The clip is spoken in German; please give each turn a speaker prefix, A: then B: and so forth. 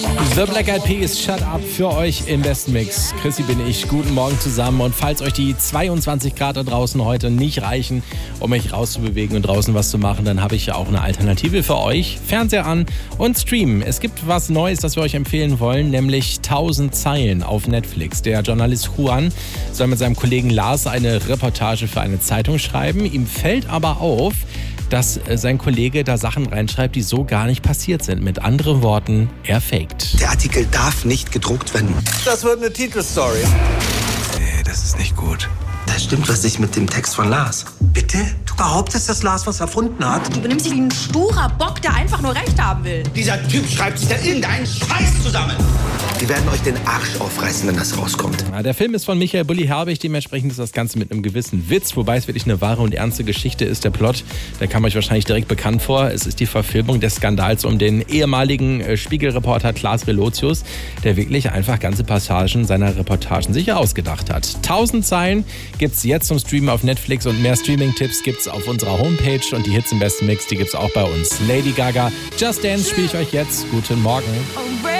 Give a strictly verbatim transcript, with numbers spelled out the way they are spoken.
A: The Black Eyed Peas, Shut Up für euch im besten Mix. Chrissy bin ich, guten Morgen zusammen. Und falls euch die zweiundzwanzig Grad da draußen heute nicht reichen, um euch rauszubewegen und draußen was zu machen, dann habe ich ja auch eine Alternative für euch. Fernseher an und streamen. Es gibt was Neues, das wir euch empfehlen wollen, nämlich tausend Zeilen auf Netflix. Der Journalist Juan soll mit seinem Kollegen Lars eine Reportage für eine Zeitung schreiben. Ihm fällt aber auf, dass sein Kollege da Sachen reinschreibt, die so gar nicht passiert sind. Mit anderen Worten, er faked.
B: Der Artikel darf nicht gedruckt werden.
C: Das wird eine Titelstory.
B: Nee, das ist nicht gut. Da stimmt was nicht mit dem Text von Lars. Bitte? Du behauptest, dass Lars was erfunden hat?
D: Du benimmst dich wie ein sturer Bock, der einfach nur Recht haben will.
C: Dieser Typ schreibt sich da irgendeinen Scheiß zusammen.
B: Die werden euch den Arsch aufreißen, wenn das rauskommt.
A: Ja, der Film ist von Michael Bulli Herbig, dementsprechend ist das Ganze mit einem gewissen Witz, wobei es wirklich eine wahre und ernste Geschichte ist. Der Plot, der kam euch wahrscheinlich direkt bekannt vor. Es ist die Verfilmung des Skandals um den ehemaligen äh, Spiegelreporter Klaas Relotius, der wirklich einfach ganze Passagen seiner Reportagen sich ausgedacht hat. Tausend Zeilen gibt's jetzt zum Streamen auf Netflix und mehr Streaming-Tipps gibt's auf unserer Homepage und die Hits im besten Mix, die gibt's auch bei uns. Lady Gaga, Just Dance spiele ich euch jetzt. Guten Morgen.